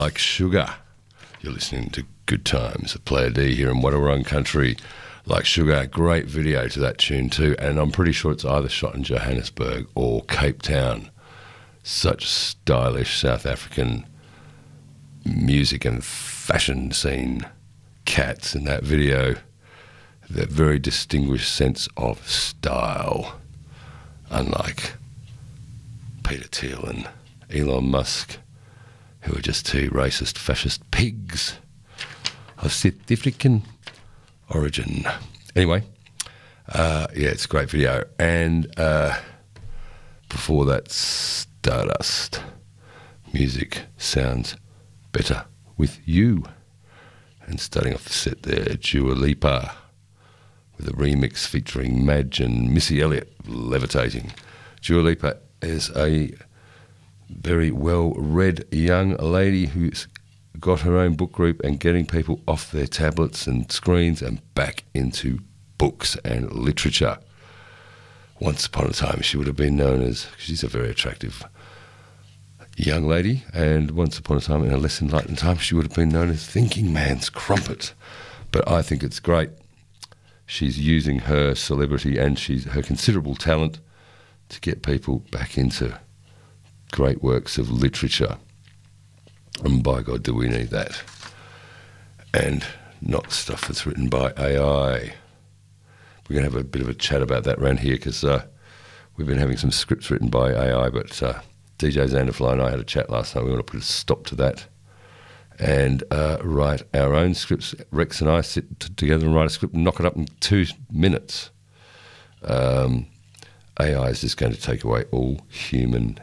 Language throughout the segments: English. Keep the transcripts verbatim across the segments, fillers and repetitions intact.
Like Sugar. You're listening to Good Times, Player D here in Wadawurrung Country. Like Sugar, great video to that tune too, and I'm pretty sure it's either shot in Johannesburg or Cape Town. Such stylish South African music and fashion scene cats in that video. That very distinguished sense of style, unlike Peter Thiel and Elon Musk, who are just two racist, fascist pigs of South African origin. Anyway, uh, yeah, it's a great video. And uh, before that, Stardust. Music sounds better with you. And starting off the set there, Dua Lipa with a remix featuring Madge and Missy Elliott, Levitating. Dua Lipa is a very well-read young lady who's got her own book group and getting people off their tablets and screens and back into books and literature. Once upon a time, she would have been known as, she's a very attractive young lady, and once upon a time, in a less enlightened time, she would have been known as Thinking Man's Crumpet. But I think it's great. She's using her celebrity and she's her considerable talent to get people back into great works of literature. And by God, do we need that. And not stuff that's written by A I. We're going to have a bit of a chat about that around here because uh, we've been having some scripts written by A I, but uh, D J Xanderfly and I had a chat last night. We want to put a stop to that and uh, write our own scripts. Rex and I sit t- together and write a script and knock it up in two minutes. Um, A I is just going to take away all human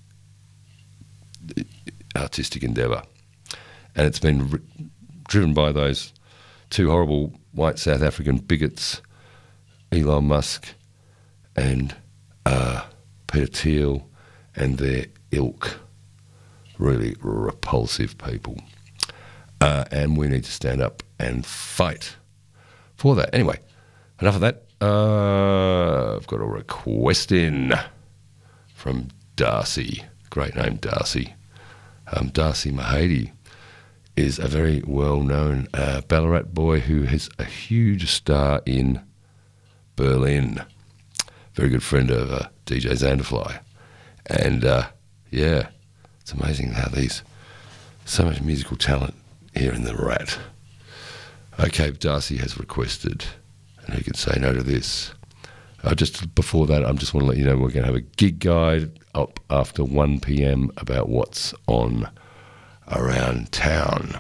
artistic endeavour. And it's been r- driven by those two horrible white South African bigots, Elon Musk and uh, Peter Thiel and their ilk. Really repulsive people. Uh, and we need to stand up and fight for that. Anyway, enough of that. Uh, I've got a request in from Darcy. Great name, Darcy. Um, Darcy Mahady is a very well-known uh, Ballarat boy who is a huge star in Berlin. Very good friend of uh, D J Xanderfly. And, uh, yeah, it's amazing how these, so much musical talent here in the Rat. Okay, Darcy has requested, and who can say no to this? Uh, just before that, I just want to let you know we're going to have a gig guide up after one p.m. about what's on around town.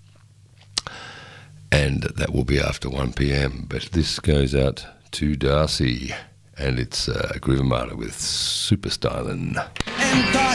And that will be after one p.m. But this goes out to Darcy, and it's uh, Groove Armada with Super Stylin'.